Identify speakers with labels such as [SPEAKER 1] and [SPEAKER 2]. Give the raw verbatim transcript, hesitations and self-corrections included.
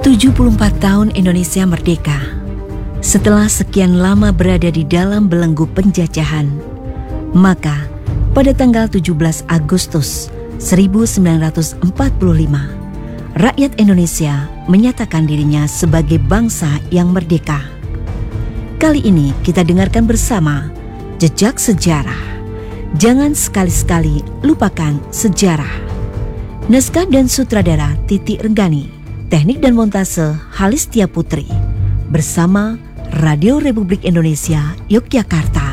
[SPEAKER 1] tujuh puluh empat tahun Indonesia merdeka. Setelah sekian lama berada di dalam belenggu penjajahan, maka pada tanggal tujuh belas Agustus seribu sembilan ratus empat puluh lima, rakyat Indonesia menyatakan dirinya sebagai bangsa yang merdeka. Kali ini kita dengarkan bersama jejak sejarah. Jangan sekali-sekali lupakan sejarah. Naskah dan sutradara Titi Renggani, teknik dan montase Halis Tia Putri, bersama Radio Republik Indonesia Yogyakarta.